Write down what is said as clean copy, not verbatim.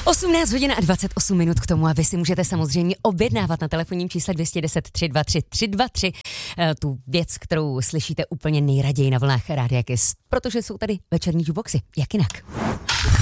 18 hodin a 28 minut k tomu a vy si můžete samozřejmě objednávat na telefonním čísle 210 323 323 tu věc, kterou slyšíte úplně nejraději na vlnách Rádia Kiss, protože jsou tady večerní jukeboxy, jak jinak.